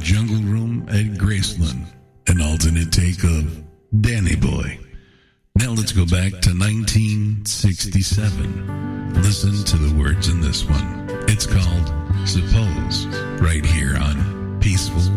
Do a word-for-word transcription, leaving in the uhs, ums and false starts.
Jungle Room at Graceland, an alternate take of Danny Boy. Now let's go back to nineteen sixty-seven. Listen to the words in this one. It's called Suppose, right here on Peaceful